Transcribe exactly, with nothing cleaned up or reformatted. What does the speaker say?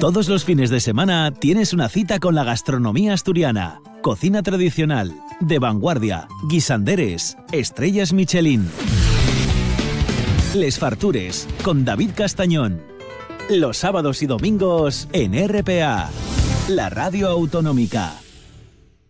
Todos los fines de semana tienes una cita con la gastronomía asturiana. Cocina tradicional, de vanguardia, guisanderes, estrellas Michelin. Les Fartures, con David Castañón. Los sábados y domingos en R P A, la radio autonómica.